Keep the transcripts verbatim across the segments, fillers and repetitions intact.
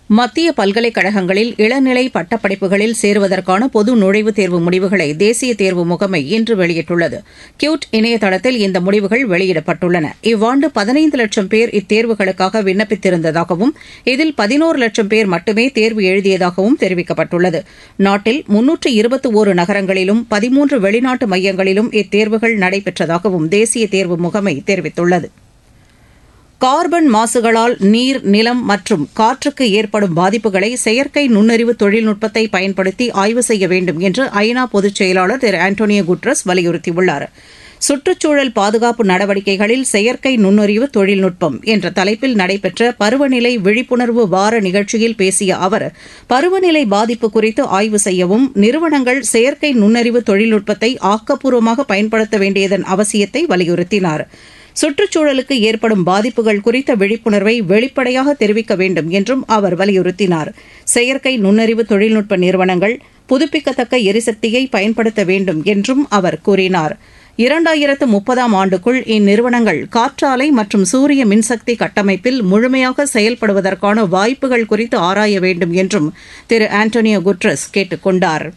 மத்திய பல்கலைக்கழகங்களில் இளநிலை பட்டப்படிப்புகளில் சேருவதற்கான பொது நுழைவுத் தேர்வு முடிவுகளை தேசிய தேர்வு முகமை இன்று வெளியிட்டுள்ளது. கியூட் இணையதளத்தில் இந்த முடிவுகள் வெளியிடப்பட்டுள்ளன. இவ்வாண்டு பதினைந்து லட்சம் பேர் இத்தேர்வுகளுக்காக விண்ணப்பித்திருந்ததாகவும் இதில் பதினோரு லட்சம் பேர் மட்டுமே தேர்வு எழுதியதாகவும் தெரிவிக்கப்பட்டுள்ளது. நாட்டில் முன்னூற்று இருபத்தி ஒரு நகரங்களிலும் பதிமூன்று வெளிநாட்டு மையங்களிலும் இத்தேர்வுகள் நடைபெற்றதாகவும் தேசிய தேர்வு முகமை தெரிவித்துள்ளது. கார்பன் மாசுகளால் நீர், நிலம் மற்றும் காற்றுக்கு ஏற்படும் பாதிப்புகளை செயற்கை நுண்ணறிவு தொழில்நுட்பத்தை பயன்படுத்தி ஆய்வு செய்ய வேண்டும் என்று ஐநா பொதுச் செயலாளர் திரு ஆண்டோனியோ குட்ரஸ் வலியுறுத்தியுள்ளார். சுற்றுச்சூழல் பாதுகாப்பு நடவடிக்கைகளில் செயற்கை நுண்ணறிவு தொழில்நுட்பம் என்ற தலைப்பில் நடைபெற்ற பருவநிலை விழிப்புணர்வு வார நிகழ்ச்சியில் பேசிய அவர், பருவநிலை பாதிப்பு குறித்து ஆய்வு செய்யவும் நிறுவனங்கள் செயற்கை நுண்ணறிவு தொழில்நுட்பத்தை ஆக்கப்பூர்வமாக பயன்படுத்த வேண்டியதன் அவசியத்தை வலியுறுத்தினார். சுற்றுச்சூழலுக்கு ஏற்படும் பாதிப்புகள் குறித்த விழிப்புணர்வை வெளிப்படையாக தெரிவிக்க வேண்டும் என்றும் அவர் வலியுறுத்தினார். செயற்கை நுண்ணறிவு தொழில்நுட்ப நிறுவனங்கள் புதுப்பிக்கத்தக்க எரிசக்தியை பயன்படுத்த வேண்டும் என்றும் அவர் கூறினார். இரண்டாயிரத்து முப்பதாம் ஆண்டுக்குள் இந்நிறுவனங்கள் காற்றாலை மற்றும் சூரிய மின்சக்தி கட்டமைப்பில் முழுமையாக செயல்படுவதற்கான வாய்ப்புகள் குறித்து ஆராய வேண்டும் என்றும் திரு ஆண்டோனியோ குட்ரஸ் கேட்டுக் கொண்டார்.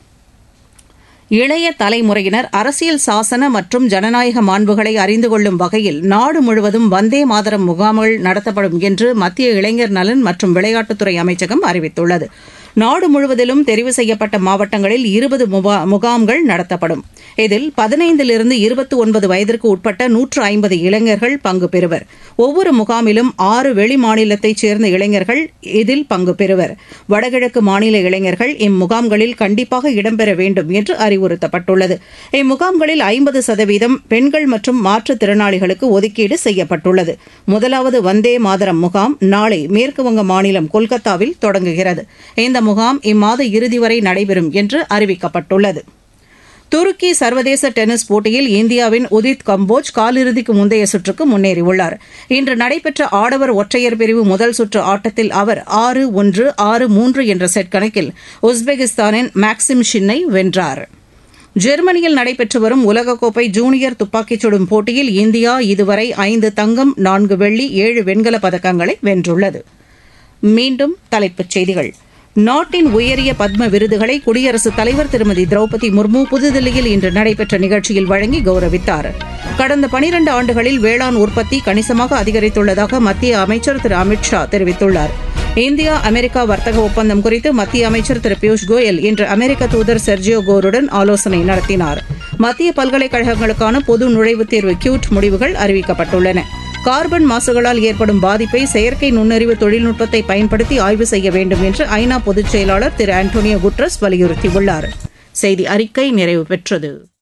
இளைய தலைமுறையினர் அரசியல் சாசன மற்றும் ஜனநாயக மாண்புகளை அறிந்து கொள்ளும் வகையில் நாடு முழுவதும் வந்தே மாதரம் முகாம்கள் நடத்தப்படும் என்று மத்திய இளைஞர் நலன் மற்றும் விளையாட்டுத்துறை அமைச்சகம் அறிவித்துள்ளது. நாடு முழுவதிலும் தெரிவு செய்யப்பட்ட மாவட்டங்களில் இருபது முகாம்கள் நடத்தப்படும். இதில் பதினைந்திலிருந்து இருபத்தி ஒன்பது வயதிற்கு உட்பட்ட நூற்று ஐம்பது இளைஞர்கள் பங்கு பெறுவர். ஒவ்வொரு முகாமிலும் ஆறு வெளி மாநிலத்தைச் சேர்ந்த இளைஞர்கள் இதில் பங்கு பெறுவர். வடகிழக்கு மாநில இளைஞர்கள் இம்முகாம்களில் கண்டிப்பாக இடம்பெற வேண்டும் என்று அறிவுறுத்தப்பட்டுள்ளது. இம்முகாம்களில் ஐம்பது சதவீதம் பெண்கள் மற்றும் மாற்றுத்திறனாளிகளுக்கு ஒதுக்கீடு செய்யப்பட்டுள்ளது. முதலாவது வந்தே மாதரம் முகாம் நாளை மேற்குவங்க மாநிலம் கொல்கத்தாவில் தொடங்குகிறது. இந்த முகாம் இம்மாத இறுதி வரை நடைபெறும் என்று அறிவிக்கப்பட்டுள்ளது. துருக்கி சர்வதேச டென்னிஸ் போட்டியில் இந்தியாவின் உதித் கம்போஜ் காலிறுதிக்கு முந்தைய சுற்றுக்கு முன்னேறியுள்ளார். இன்று நடைபெற்ற ஆடவர் ஒற்றையர் பிரிவு முதல் சுற்று ஆட்டத்தில் அவர் ஆறு ஒன்று ஆறு மூன்று என்ற செட் கணக்கில் உஸ்பெகிஸ்தானின் மேக்சிம் ஷின்னை வென்றார். ஜெர்மனியில் நடைபெற்று வரும் உலகக்கோப்பை ஜூனியர் துப்பாக்கிச் சுடும் போட்டியில் இந்தியா இதுவரை ஐந்து தங்கம், நான்கு வெள்ளி, ஏழு வெண்கலப் பதக்கங்களை வென்றுள்ளது. மீண்டும் தலைப்புச் செய்திகள். நாட்டின் உயரிய பத்ம விருதுகளை குடியரசுத் தலைவர் திருமதி திரௌபதி முர்மு புதுதில்லியில் இன்று நடைபெற்ற நிகழ்ச்சியில் வழங்கி கௌரவித்தார். கடந்த பனிரண்டு ஆண்டுகளில் வேளாண் உற்பத்தி கணிசமாக அதிகரித்துள்ளதாக மத்திய அமைச்சர் திரு அமித் ஷா தெரிவித்துள்ளார். இந்தியா அமெரிக்கா வர்த்தக ஒப்பந்தம் குறித்து மத்திய அமைச்சர் திரு பியூஷ் கோயல் இன்று அமெரிக்க தூதர் செர்ஜியோ கோருடன் ஆலோசனை நடத்தினார். மத்திய பல்கலைக்கழகங்களுக்கான பொது நுழைவுத் தேர்வு கியூட் முடிவுகள் அறிவிக்கப்பட்டுள்ளன. கார்பன் மாசுகளால் ஏற்படும் பாதிப்பை செயற்கை நுண்ணறிவு தொழில்நுட்பத்தை பயன்படுத்தி ஆய்வு செய்ய வேண்டும் என்று ஐநா பொதுச் செயலாளர் திரு ஆண்டோனியோ குட்ரஸ் வலியுறுத்தியுள்ளார். செய்தி அறிக்கை நிறைவு பெற்றது.